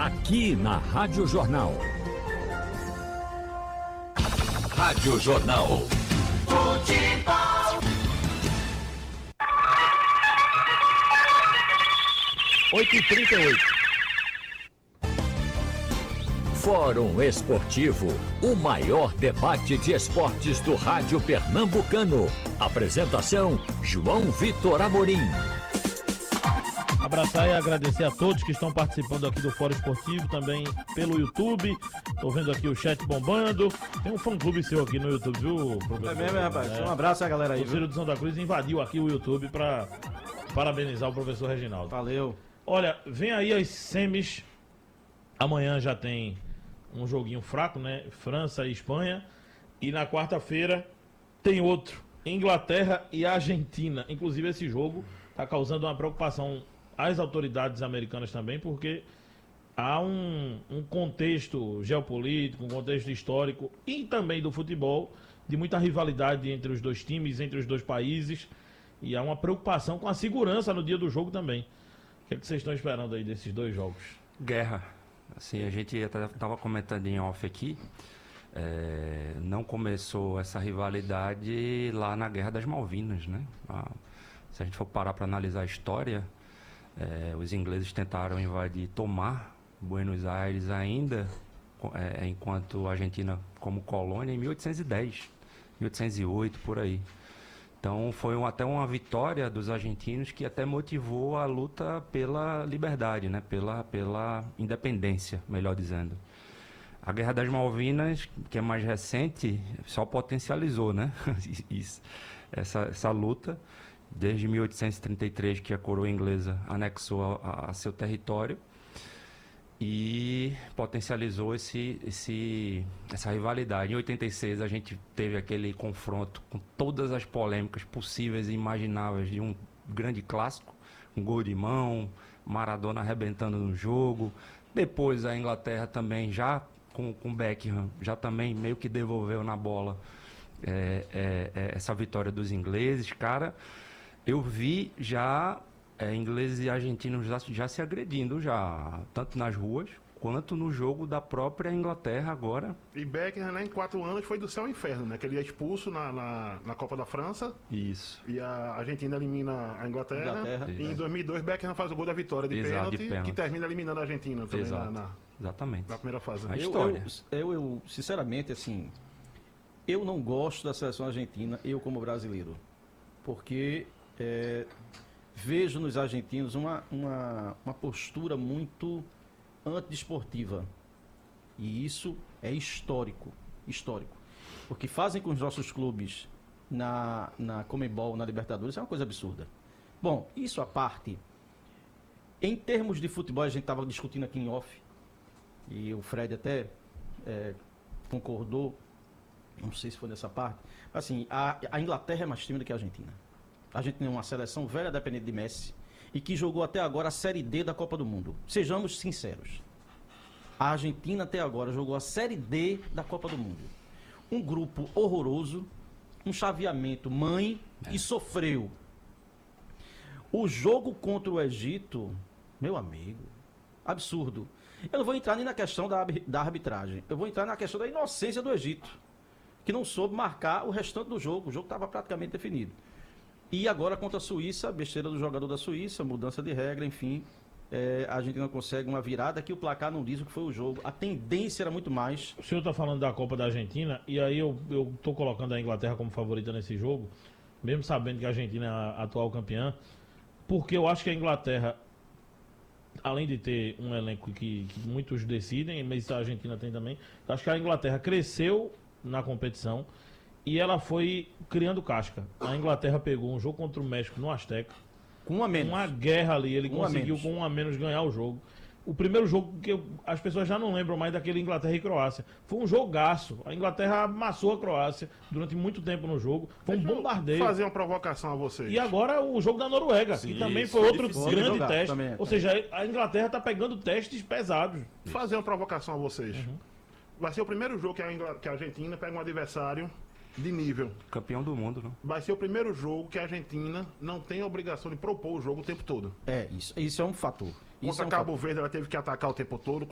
aqui na Rádio Jornal. Rádio Jornal. Futebol. 8h38. Fórum Esportivo, o maior debate de esportes do rádio pernambucano. Apresentação, João Vitor Amorim. Abraçar e agradecer a todos que estão participando aqui do Fórum Esportivo, também pelo YouTube. Estou vendo aqui o chat bombando. Tem um fã-clube seu aqui no YouTube, viu, professor? É mesmo, rapaz. Um abraço a galera aí. O Ciro de Santa Cruz invadiu aqui o YouTube para parabenizar o professor Reginaldo. Valeu. Olha, vem aí as semis. Amanhã já tem um joguinho fraco, né? França e Espanha. E na quarta-feira tem outro. Inglaterra e Argentina. Inclusive esse jogo está causando uma preocupação às autoridades americanas também, porque há um contexto geopolítico, um contexto histórico e também do futebol, de muita rivalidade entre os dois times, entre os dois países. E há uma preocupação com a segurança no dia do jogo também. O que é que vocês estão esperando aí desses dois jogos? Guerra. Assim, a gente até estava comentando em off aqui, não começou essa rivalidade lá na Guerra das Malvinas, né? Se a gente for parar para analisar a história, os ingleses tentaram invadir, tomar Buenos Aires ainda, enquanto a Argentina como colônia, em 1810, 1808, por aí. Então foi até uma vitória dos argentinos que até motivou a luta pela liberdade, né? Pela independência, melhor dizendo. A Guerra das Malvinas, que é mais recente, só potencializou, né? essa luta, desde 1833, que a coroa inglesa anexou a seu território, e potencializou essa rivalidade. Em 86 a gente teve aquele confronto com todas as polêmicas possíveis e imagináveis de um grande clássico, um gol de mão, Maradona arrebentando no jogo. Depois a Inglaterra também, já com Beckham, já também meio que devolveu na bola essa vitória dos ingleses. Cara, eu vi já ingleses e argentinos já se agredindo, tanto nas ruas quanto no jogo da própria Inglaterra agora. E Beckham, né, em 4 anos foi do céu ao inferno, né? Que ele é expulso na Copa da França. Isso. E a Argentina elimina a Inglaterra. E em 2002 Beckham faz o gol da vitória de pênalti, que termina eliminando a Argentina também. Exatamente. Na primeira fase. A história. Eu, sinceramente, assim, eu não gosto da seleção argentina, eu como brasileiro, porque vejo nos argentinos uma postura muito antidesportiva. E isso é histórico. Porque fazem com os nossos clubes na Conmebol, na Libertadores, é uma coisa absurda. Bom, isso à parte, em termos de futebol, a gente estava discutindo aqui em off, e o Fred até concordou, não sei se foi nessa parte, assim, a Inglaterra é mais tímida que a Argentina. A Argentina é uma seleção velha, dependente de Messi, e que jogou até agora a Série D da Copa do Mundo. Sejamos sinceros. A Argentina até agora jogou a Série D da Copa do Mundo. Um grupo horroroso, um chaveamento mãe, e sofreu. O jogo contra o Egito, meu amigo, absurdo. Eu não vou entrar nem na questão da arbitragem. Eu vou entrar na questão da inocência do Egito, que não soube marcar o restante do jogo. O jogo estava praticamente definido. E agora contra a Suíça, besteira do jogador da Suíça, mudança de regra, enfim, a Argentina consegue uma virada que o placar não diz o que foi o jogo. A tendência era muito mais. O senhor está falando da Copa da Argentina, e aí eu estou colocando a Inglaterra como favorita nesse jogo, mesmo sabendo que a Argentina é a atual campeã, porque eu acho que a Inglaterra, além de ter um elenco que muitos decidem, mas a Argentina tem também, acho que a Inglaterra cresceu na competição, e ela foi criando casca. A Inglaterra pegou um jogo contra o México no Azteca. Com um a menos. Uma guerra ali. Ele conseguiu com 1 a menos ganhar o jogo. O primeiro jogo que as pessoas já não lembram mais daquele Inglaterra e Croácia. Foi um jogaço. A Inglaterra amassou a Croácia durante muito tempo no jogo. Foi um bombardeio. Vou fazer uma provocação a vocês. E agora o jogo da Noruega, que também foi outro grande teste. Também. Ou seja, a Inglaterra está pegando testes pesados. Vou fazer uma provocação a vocês. Vai ser o primeiro jogo que a Argentina pega um adversário de nível. Campeão do mundo, não? Vai ser o primeiro jogo que a Argentina não tem a obrigação de propor o jogo o tempo todo. Isso é um fator. Contra Cabo Verde ela teve que atacar o tempo todo.